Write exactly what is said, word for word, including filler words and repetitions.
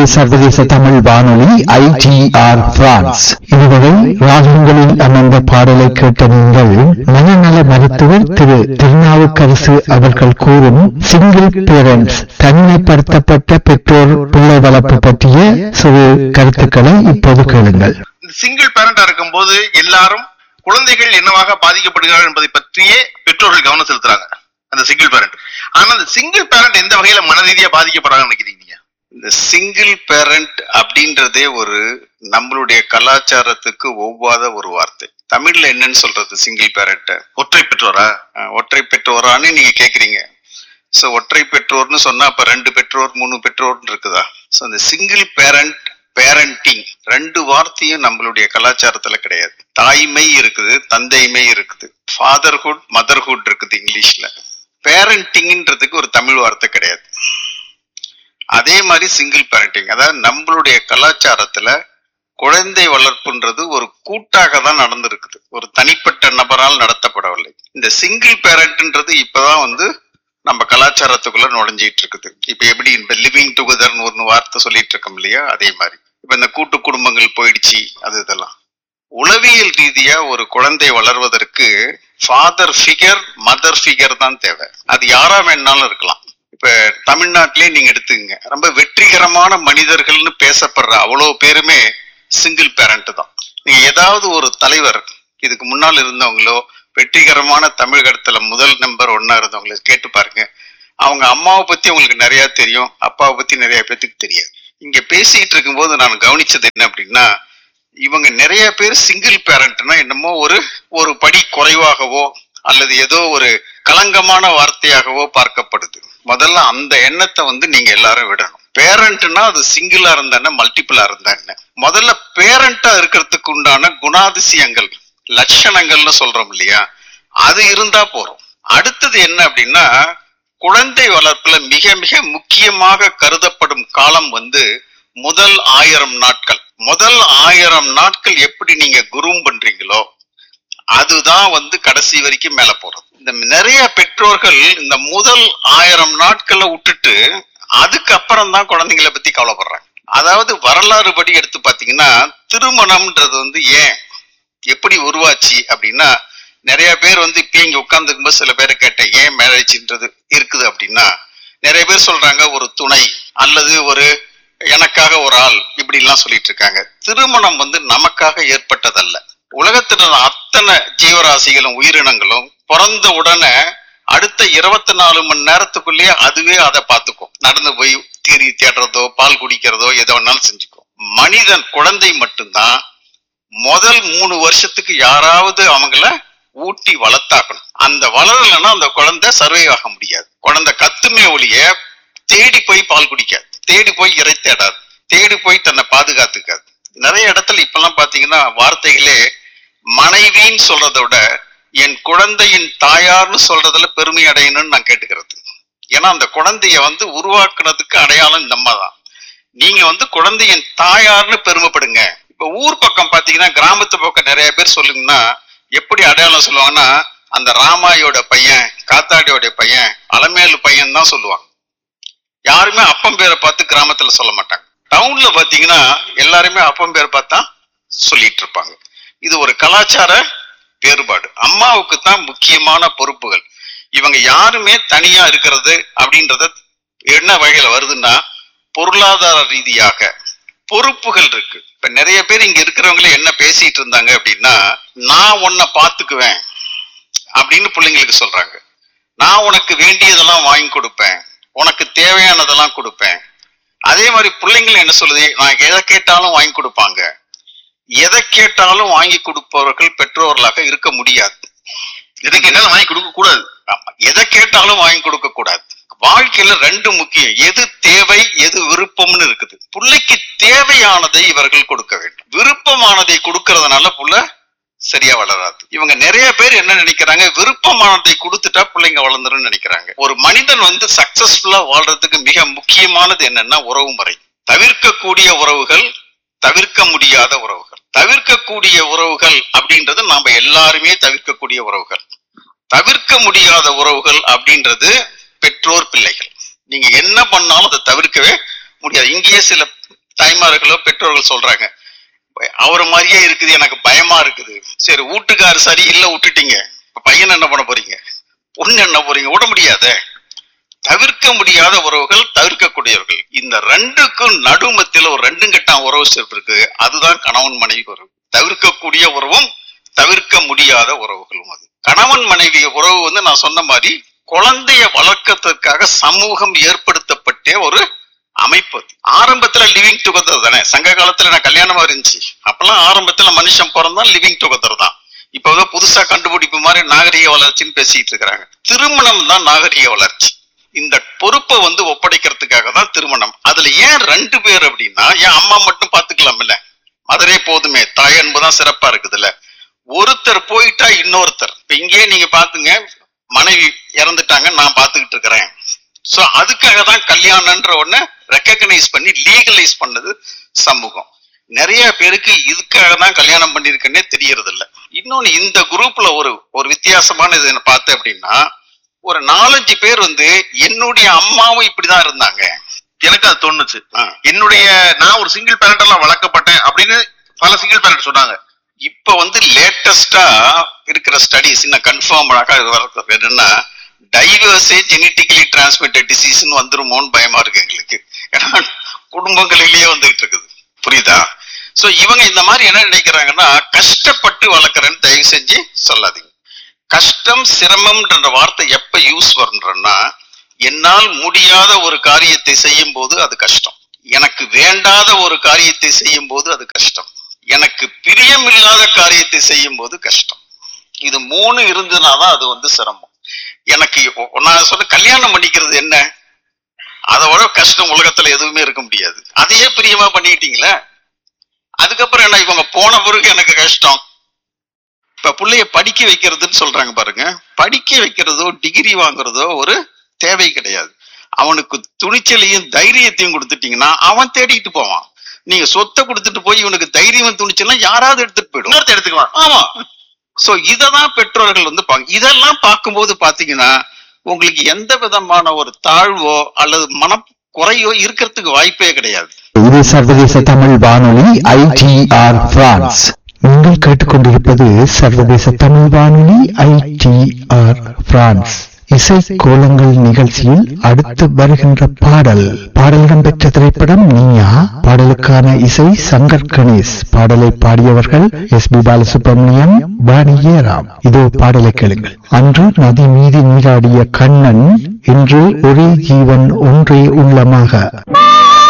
இது சர்வதேச தமிழ் வானொலி ஐ டி ஆர் பிரான்ஸ். இதுவரை ராகங்களில் அமைந்த பாடலை கேட்ட நீங்கள் மனநல மருத்துவர் திரு திருநாவுக்கரசு அவர்கள் கூறும் சிங்கிள் பேரண்ட்ஸ், தனிமைப்படுத்தப்பட்ட பெற்றோர் பிள்ளை வளர்ப்பு பற்றிய சிறு கருத்துக்களை இப்போது கேளுங்கள். சிங்கிள் பேரண்டா இருக்கும் போது எல்லாரும் குழந்தைகள் என்னவாக பாதிக்கப்படுகிறார்கள் என்பதை பற்றியே பெற்றோர்கள் கவனம் செலுத்துறாங்க, அந்த சிங்கிள் பேரண்ட். ஆனா அந்த சிங்கிள் பேரண்ட் எந்த வகையில மன ரீதியா பாதிக்கப்படுறாங்கன்னு நினைக்கிறீங்க? இந்த சிங்கிள் பேரண்ட் அப்படின்றதே ஒரு நம்மளுடைய கலாச்சாரத்துக்கு ஒவ்வாத ஒரு வார்த்தை. தமிழ்ல என்னன்னு சொல்றது சிங்கிள் பேரண்ட்? ஒற்றை பெற்றோரா? ஒற்றை பெற்றோரான்னு நீங்க கேக்குறீங்க. சோ ஒற்றை பெற்றோர்னு சொன்னா அப்ப ரெண்டு பெற்றோர் மூணு பெற்றோர்னு இருக்குதா? சோ இந்த சிங்கிள் பேரண்ட், பேரண்டிங் ரெண்டு வார்த்தையும் நம்மளுடைய கலாச்சாரத்துல கிடையாது. தாய்மை இருக்குது, தந்தைமை இருக்குது, ஃபாதர்ஹுட் மதர்ஹுட் இருக்குது இங்கிலீஷ்ல. பேரண்டிங்ன்றதுக்கு ஒரு தமிழ் வார்த்தை கிடையாது. அதே மாதிரி சிங்கிள் பேரண்டிங், அதாவது நம்மளுடைய கலாச்சாரத்துல குழந்தை வளர்ப்புன்றது ஒரு கூட்டாக தான் நடந்திருக்குது, ஒரு தனிப்பட்ட நபரால் நடத்தப்படவில்லை. இந்த சிங்கிள் பேரண்ட்ன்றது இப்பதான் வந்து நம்ம கலாச்சாரத்துக்குள்ள நுழைஞ்சிட்டு இருக்குது. இப்ப எப்படி இந்த லிவிங் டுகெதர்னு ஒரு வார்த்தை சொல்லிட்டு இருக்கோம் இல்லையா, அதே மாதிரி இப்ப இந்த கூட்டு குடும்பங்கள் போயிடுச்சு. அது இதெல்லாம் உளவியல் ரீதியா ஒரு குழந்தை வளர்வதற்கு ஃபாதர் ஃபிகர் மதர் ஃபிகர் தான் தேவை. அது யாரா வேணாலும் இருக்கலாம். இப்ப தமிழ்நாட்டிலே நீங்க எடுத்துங்க, ரொம்ப வெற்றிகரமான மனிதர்கள்னு பேசப்படுற அவ்வளவு பேருமே சிங்கிள் பேரண்ட் தான். நீங்க ஏதாவது ஒரு தலைவர் இதுக்கு முன்னால் இருந்தவங்களோ வெற்றிகரமான தமிழகத்துல முதல் நம்பர் ஒன்னா இருந்தவங்கள கேட்டு பாருங்க, அவங்க அம்மாவை பத்தி அவங்களுக்கு நிறைய தெரியும், அப்பாவை பத்தி நிறைய பேத்துக்கு தெரியாது. இங்க பேசிட்டு இருக்கும் போது நான் கவனிச்சது என்ன அப்படின்னா, இவங்க நிறைய பேர் சிங்கிள் பேரண்ட்னா என்னமோ ஒரு ஒரு படி குறைவாகவோ அல்லது ஏதோ ஒரு களங்கமான வார்த்தையாகவோ பார்க்கப்படுது. முதல்ல அந்த எண்ணத்தை வந்து நீங்க எல்லாரும் விடணும். பேரண்ட்னா அது சிங்கிளா இருந்தா என்ன, மல்டிபிளா இருந்தா என்ன? முதல்ல பேரண்டா இருக்கிறதுக்கு உண்டான குணாதிசயங்கள், லட்சணங்கள்னு சொல்றோம் இல்லையா, அது இருந்தா போறோம். அடுத்தது என்ன அப்படின்னா, குழந்தை வளர்ப்புல மிக மிக முக்கியமாக கருதப்படும் காலம் வந்து முதல் ஆயிரம் நாட்கள். முதல் ஆயிரம் நாட்கள் எப்படி நீங்க குரூம் பண்றீங்களோ அதுதான் வந்து கடைசி வரைக்கும் மேல போறது. இந்த நிறைய பெற்றோர்கள் இந்த முதல் ஆயிரம் நாட்களை விட்டுட்டு அதுக்கப்புறம் தான் குழந்தைங்களை பத்தி கவலைப்படுறாங்க. அதாவது வரலாறு படி எடுத்து பாத்தீங்கன்னா, திருமணம்ன்றது வந்து ஏன் எப்படி உருவாச்சு அப்படின்னா, நிறைய பேர் வந்து இப்ப இங்க உட்கார்ந்துக்கும் போது சில பேரை கேட்டேன் ஏன் மேரேஜ்ன்றது இருக்குது அப்படின்னா, நிறைய பேர் சொல்றாங்க ஒரு துணை அல்லது ஒரு எனக்காக ஒரு ஆள், இப்படி எல்லாம் சொல்லிட்டு இருக்காங்க. திருமணம் வந்து நமக்காக ஏற்பட்டதல்ல. உலகத்துல அத்தனை ஜீவராசிகளும் உயிரினங்களும் பிறந்த உடனே அடுத்த இருபத்தி நாலு மணி நேரத்துக்குள்ளேயே அதுவே அதை பார்த்துக்கும். நடந்து போய் தீரி தேடுறதோ பால் குடிக்கிறதோ எதோ வேணாலும் செஞ்சுக்கும். மனிதன் குழந்தை மட்டும்தான் முதல் மூணு வருஷத்துக்கு யாராவது அவங்கள ஊட்டி வளர்த்தாக்கணும். அந்த வளரலைன்னா அந்த குழந்தை சர்வை ஆக முடியாது. குழந்தை கத்துமே ஒழிய தேடி போய் பால் குடிக்காது, தேடி போய் இறை தேடாது, தேடி போய் தன்னை பாதுகாத்துக்காது. நிறைய இடத்துல இப்பெல்லாம் பாத்தீங்கன்னா வார்த்தைகளே மனைவின்னு சொல்றதை விட என் குழந்தையின் தாயார்னு சொல்றதுல பெருமை அடையணும்னு நான் கேட்டுக்கிறது. ஏன்னா அந்த குழந்தைய வந்து உருவாக்குனதுக்கு அடையாளம் நம்ம தான். நீங்க வந்து குழந்தையின் தாயார்னு பெருமைப்படுங்க. இப்ப ஊர் பக்கம் பாத்தீங்கன்னா, கிராமத்து பக்கம் நிறைய பேர் சொல்லுங்கன்னா எப்படி அடையாளம் சொல்லுவாங்கன்னா, அந்த ராமாயோட பையன், காத்தாடியோட பையன், அலமேலு பையன் தான் சொல்லுவாங்க. யாருமே அப்பம் பேரை பார்த்து கிராமத்துல சொல்ல மாட்டாங்க. டவுன்ல பாத்தீங்கன்னா எல்லாருமே அப்பம் பேரை பார்த்தா சொல்லிட்டு இருப்பாங்க. இது ஒரு கலாச்சார வேறுபாடு. அம்மாவுக்கு தான் முக்கியமான பொறுப்புகள். இவங்க யாருமே தனியா இருக்கிறது அப்படின்றத என்ன வகையில வருதுன்னா, பொருளாதார ரீதியாக பொறுப்புகள் இருக்கு. இப்ப நிறைய பேர் இங்க இருக்கிறவங்களே என்ன பேசிட்டு இருந்தாங்க அப்படின்னா, நான் உன்னை பாத்துக்குவேன் அப்படின்னு பிள்ளைங்களுக்கு சொல்றாங்க. நான் உனக்கு வேண்டியதெல்லாம் வாங்கி கொடுப்பேன், உனக்கு தேவையானதெல்லாம் கொடுப்பேன். அதே மாதிரி பிள்ளைங்களும் என்ன சொல்லுது, நான் எதை கேட்டாலும் வாங்கி கொடுப்பாங்க. எதை கேட்டாலும் வாங்கி கொடுப்பவர்கள் பெற்றோர்களாக இருக்க முடியாது. எதை கேட்டாலும் வாங்கி கொடுக்க கூடாது. எதை கேட்டாலும் வாங்கி கொடுக்க கூடாது. வாழ்க்கையில ரெண்டு முக்கியம், எது தேவை எது விருப்பம்னு இருக்குது. பிள்ளைக்கு தேவையானதை இவர்கள் கொடுக்க வேண்டும். விருப்பமானதை கொடுக்கறதுனால புள்ள சரியா வளராது. இவங்க நிறைய பேர் என்ன நினைக்கிறாங்க, விருப்பமானதை கொடுத்துட்டா பிள்ளைங்க வளர்ந்துரும் நினைக்கிறாங்க. ஒரு மனிதன் வந்து சக்சஸ்ஃபுல்லா வாழ்றதுக்கு மிக முக்கியமானது என்னன்னா உறவு முறை. தவிர்க்கக்கூடிய உறவுகள், தவிர்க்க முடியாத உறவுகள். தவிர்க்கக்கூடிய உறவுகள் அப்படின்றது நாம எல்லாருமே தவிர்க்கக்கூடிய உறவுகள். தவிர்க்க முடியாத உறவுகள் அப்படின்றது பெற்றோர் பிள்ளைகள். நீங்க என்ன பண்ணாலும் அதை தவிர்க்கவே முடியாது. இங்கேயே சில தாய்மார்களோ பெற்றோர்கள் சொல்றாங்க, அவரை மாதிரியே இருக்குது, எனக்கு பயமா இருக்குது. சரி, வீட்டுக்காரு சரி இல்ல விட்டுட்டீங்க, பையன் என்ன பண்ண போறீங்க, பொண்ணு என்ன போறீங்க? விட முடியாத, தவிர்க்க முடியாத உறவுகள், தவிர்க்கக்கூடியவர்கள். இந்த ரெண்டுக்கும் நடுமத்தில ஒரு ரெண்டும் கட்டாம் உறவு சேர்ப்பு இருக்கு. அதுதான் கணவன் மனைவி உறவு. தவிர்க்கக்கூடிய உறவும் தவிர்க்க முடியாத உறவுகளும். அது கணவன் மனைவி உறவு வந்து நான் சொன்ன மாதிரி குழந்தைய வளர்க்கறதுக்காக சமூகம் ஏற்படுத்தப்பட்ட ஒரு அமைப்பு. ஆரம்பத்துல லிவிங் டுகெதர் தானே. சங்க காலத்துல நான் கல்யாணமா இருந்துச்சு, அப்பெல்லாம் ஆரம்பத்துல மனுஷன் பிறந்தா லிவிங் டுகெதர் தான். இப்ப புதுசா கண்டுபிடிப்பு மாதிரி நாகரிக வளர்ச்சின்னு பேசிட்டு இருக்கிறாங்க. திருமணம் தான் நாகரிக வளர்ச்சி. இந்த பொறுப்பை வந்து ஒப்படைக்கிறதுக்காக தான் திருமணம். அதுல ஏன் ரெண்டு பேர் அப்படின்னா, ஏன் அம்மா மட்டும் பாத்துக்கலாம் இல்ல, மதரே போதுமே, தாய் அன்புதான் சிறப்பா இருக்குதுல்ல. ஒருத்தர் போயிட்டா இன்னொருத்தர். இப்ப இங்கேயே நீங்க பாத்துங்க, மனைவி இறந்துட்டாங்க, நான் பாத்துக்கிட்டு இருக்கிறேன். சோ அதுக்காக தான் கல்யாணம்ன்ற ஒண்ணு ரெக்கக்னைஸ் பண்ணி லீகலைஸ் பண்ணது சமூகம். நிறைய பேருக்கு இதுக்காக தான் கல்யாணம் பண்ணிருக்கேன்னே தெரியறது இல்ல. இன்னொன்னு, இந்த குரூப்ல ஒரு ஒரு வித்தியாசமான இது பார்த்தேன் அப்படின்னா, ஒரு நாலஞ்சு பேர் வந்து என்னுடைய அம்மாவும் இப்படிதான் இருந்தாங்க, எனக்கு அது தோணுச்சு. என்னுடைய நான் ஒரு சிங்கிள் பேரண்ட் எல்லாம் வளர்க்கப்பட்டேன் அப்படின்னு பல சிங்கிள் பேரண்ட் சொன்னாங்க. இப்ப வந்து லேட்டஸ்டா இருக்கிற ஸ்டடிஸ் இன்னும் கன்ஃபார்ம் என்னன்னா, டைவர்ஸே ஜெனட்டிக்கலி டிரான்ஸ்மிட்டட் டிசீஸ்ன்னு வந்துருமோன்னு பயமா இருக்கு எங்களுக்கு. ஏன்னா குடும்பங்களிலேயே வந்துகிட்டு இருக்குது, புரியுதா? சோ இவங்க இந்த மாதிரி என்ன நினைக்கிறாங்கன்னா, கஷ்டப்பட்டு வளர்க்குறேன்னு தயவு செஞ்சு சொல்லாதீங்க. கஷ்டம் சிரமம்ன்ற வார்த்தை எப்ப யூஸ் வரும்ன்றன்னா, என்னால் முடியாத ஒரு காரியத்தை செய்யும் போது அது கஷ்டம், எனக்கு வேண்டாத ஒரு காரியத்தை செய்யும் போது அது கஷ்டம், எனக்கு பிரியமில்லாத காரியத்தை செய்யும் போது கஷ்டம். இது மூணு இருந்ததுனாதான் அது வந்து சிரமம். எனக்கு நான் சொல்ல கல்யாணம் பண்ணிக்கிறது என்ன, அதோட கஷ்டம் உலகத்துல எதுவுமே இருக்க முடியாது. அதையே பிரியமா பண்ணிக்கிட்டீங்களே, அதுக்கப்புறம் என்ன இவங்க போன பிறகு எனக்கு கஷ்டம். இப்ப பிள்ளைய படிக்க வைக்கிறதுன்னு சொல்றாங்க பாருங்க, படிக்க வைக்கிறதோ டிகிரி வாங்குறதோ ஒரு தேவை கிடையாது. அவனுக்கு துணிச்சலையும் தைரியத்தையும் கொடுத்துட்டீங்கன்னா அவன் தேடிட்டு போவான். நீங்க சொத்தை கொடுத்துட்டு போய் இவனுக்கு தைரியம் துணிச்சலாம் யாராவது எடுத்துட்டு போயிடும், எடுத்துக்கலாம். ஆமா. சோ இததான் பெற்றோர்கள் வந்து இதெல்லாம் பார்க்கும்போது பாத்தீங்கன்னா உங்களுக்கு எந்த விதமான ஒரு தாழ்வோ அல்லது மன குறையோ இருக்கிறதுக்கு வாய்ப்பே கிடையாது. இது சர்வதேச தமிழ் வானொலி ஐ டி ஆர் பிரான்ஸ். நீங்கள் கேட்டுக்கொண்டிருப்பது சர்வதேச தமிழ் வானொலி ஐ டி ஆர் பிரான்ஸ். இசை கோலங்கள் நிகழ்ச்சியில் அடுத்து வருகின்ற பாடல் பாடலிடம் பெற்ற திரைப்படம் நீயா. பாடலுக்கான இசை சங்கர் கணேஷ். பாடலை பாடியவர்கள் எஸ் பி பாலசுப்ரமணியம், பாணியேராம். இதோ பாடலை கேளுங்கள். அன்று நதி மீது நீராடிய கண்ணன், இன்று ஒரே ஜீவன் ஒன்றே உள்ளமாக.